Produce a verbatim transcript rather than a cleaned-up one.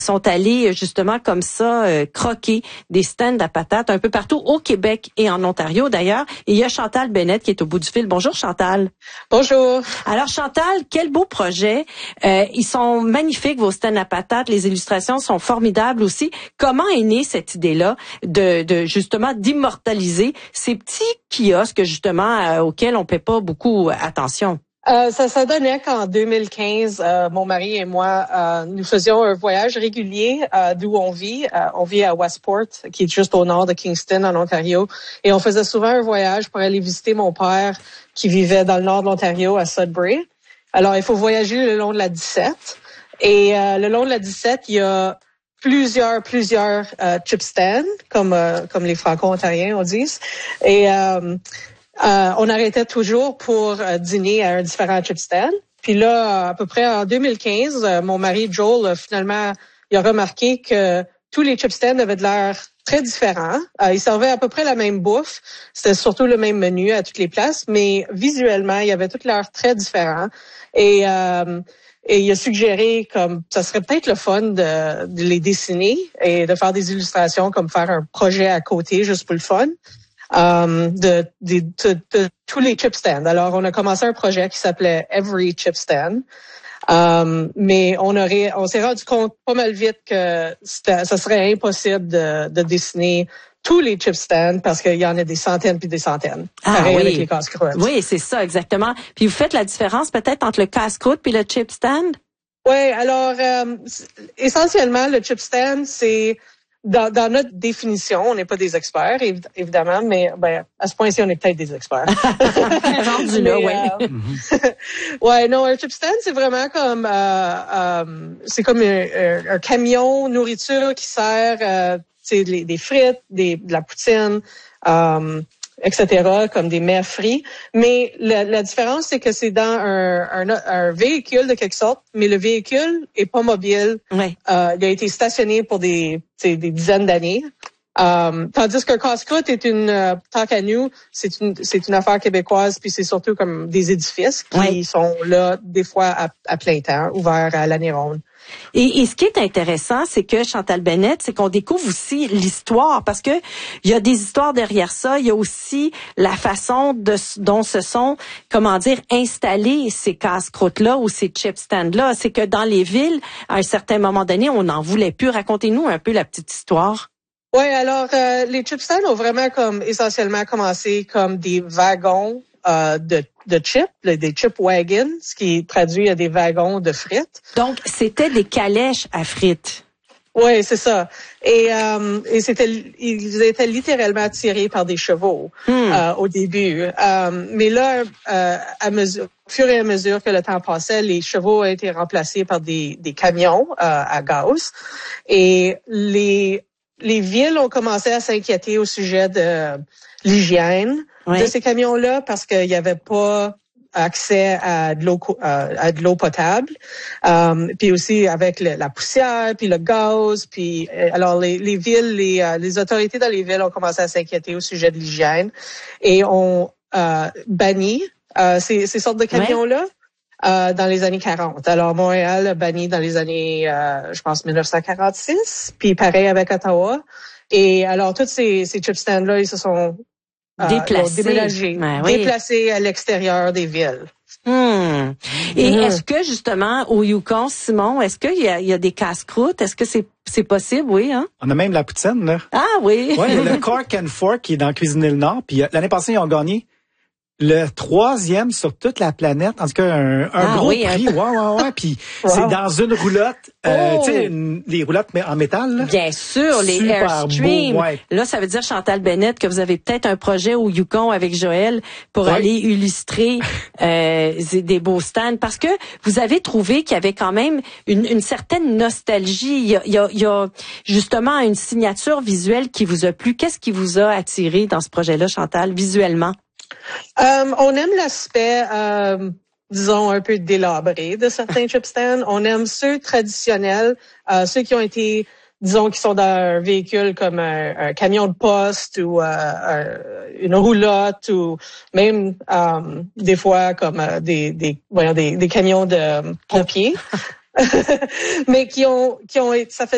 sont allés justement comme ça euh, croquer des stands à patates un peu partout au Québec et en Ontario d'ailleurs. Et il y a Chantal Bennett qui est au bout du fil. Bonjour Chantal. Bonjour. Alors Chantal, quel beau projet. Euh, ils sont magnifiques vos stands à patates. Les illustrations sont formidables aussi. Comment est née cette idée-là de, de justement d'immortaliser ces petits kiosques justement euh, auxquels on paie pas beaucoup attention? Euh, ça, ça donnait qu'en deux mille quinze, euh, mon mari et moi, euh, nous faisions un voyage régulier euh, d'où on vit. Euh, on vit à Westport, qui est juste au nord de Kingston, en Ontario. Et on faisait souvent un voyage pour aller visiter mon père qui vivait dans le nord de l'Ontario, à Sudbury. Alors, il faut voyager le long de la dix-sept. Et euh, le long de la dix-sept, il y a plusieurs, plusieurs euh, chip stands, comme, euh, comme les Franco-Ontariens, on dit. Et... Euh, Euh, on arrêtait toujours pour euh, dîner à un différent chip stand. Puis là, à peu près en deux mille quinze, euh, mon mari Joel, euh, finalement, il a remarqué que tous les chip stands avaient de l'air très différents. Euh, ils servaient à peu près la même bouffe. C'était surtout le même menu à toutes les places, mais visuellement, il y avait tout l'air très différent. Et, euh, et il a suggéré comme ça serait peut-être le fun de, de les dessiner et de faire des illustrations, comme faire un projet à côté juste pour le fun. Um, de, de, de, de tous les chip stands. Alors, on a commencé un projet qui s'appelait Every Chip Stand. Um, mais on aurait, on s'est rendu compte pas mal vite que ça serait impossible de, de dessiner tous les chip stands parce qu'il y en a des centaines puis des centaines. Ah, pareil oui. avec les casse-croûtes. Oui, c'est ça, exactement. Puis vous faites la différence peut-être entre le casse-croûte puis le chip stand? Oui, alors, euh, essentiellement, le chip stand, c'est Dans, dans notre définition, on n'est pas des experts, évidemment, mais ben, à ce point-ci, on est peut-être des experts. Rendu là, oui. Euh, ouais, non, un chip stand, c'est vraiment comme euh, euh, c'est comme un, un, un camion nourriture qui sert euh, des, des frites, des, de la poutine, euh, et cetera, comme des mets frits. Mais la, la différence, c'est que c'est dans un, un, un véhicule de quelque sorte, mais le véhicule est pas mobile. Ouais. Euh, il a été stationné pour des, des dizaines d'années. Euh, tandis qu'un casse-croûte est une, euh, tant qu'à nous, c'est une, c'est une affaire québécoise, puis c'est surtout comme des édifices qui ouais. sont là, des fois, à, à plein temps, ouverts à l'année ronde. Et, et ce qui est intéressant, c'est que Chantal Bennett, c'est qu'on découvre aussi l'histoire, parce que il y a des histoires derrière ça. Il y a aussi la façon de, dont se sont, comment dire, installés ces casse-croûtes-là ou ces chip stands-là. C'est que dans les villes, à un certain moment donné, on n'en voulait plus. Racontez-nous un peu la petite histoire. Oui, alors euh, les chip stands ont vraiment comme essentiellement commencé comme des wagons euh, de de chips, des chip wagons, ce qui traduit à des wagons de frites. Donc, c'était des calèches à frites. Oui, c'est ça. Et, euh, et c'était, ils étaient littéralement tirés par des chevaux hmm. euh, au début. Euh, mais là, euh, à mesure, au fur et à mesure que le temps passait, les chevaux ont été remplacés par des, des camions euh, à gaz. Et les, les villes ont commencé à s'inquiéter au sujet de l'hygiène oui. de ces camions-là parce qu'il n'y avait pas accès à de l'eau à de l'eau potable, um, puis aussi avec le, la poussière, puis le gaz, puis alors les, les villes, les, uh, les autorités dans les villes ont commencé à s'inquiéter au sujet de l'hygiène et ont uh, banni uh, ces, ces sortes de camions-là. Ouais. Uh, dans les années quarante. Alors, Montréal a banni dans les années, uh, je pense, dix-neuf cent quarante-six, puis pareil avec Ottawa. Et alors, tous ces, ces chip stands-là, ils se sont euh, déplacés, déménagés, ben, oui. déplacés à l'extérieur des villes. Hmm. Et mmh. est-ce que, justement, au Yukon, Simon, est-ce qu'il y a, il y a des casse-croûtes? Est-ce que c'est, c'est possible, oui, hein? On a même la poutine, là. Ah, oui. Oui, le Cork and Fork qui est dans Cuisiner le Nord. Puis l'année passée, ils ont gagné le troisième sur toute la planète. En tout cas, un, un ah, gros oui, prix. Ouais, ouais, ouais. Puis wow. c'est dans une roulotte. Euh, oh. Tu sais, les roulottes en métal. Là. Bien sûr, les Airstream. Ouais. Là, ça veut dire, Chantal Bennett, que vous avez peut-être un projet au Yukon avec Joël pour ouais. aller illustrer euh, des beaux stands. Parce que vous avez trouvé qu'il y avait quand même une, une certaine nostalgie. Il y, a, il, y a, il y a justement une signature visuelle qui vous a plu. Qu'est-ce qui vous a attiré dans ce projet-là, Chantal, visuellement? Um, on aime l'aspect, euh, disons, un peu délabré de certains chip stands. On aime ceux traditionnels, euh, ceux qui ont été, disons, qui sont dans un véhicule comme un, un camion de poste ou euh, un, une roulotte ou même euh, des fois comme euh, des, des, voyons, des, des camions de pompiers. Mais qui ont, qui ont, ça fait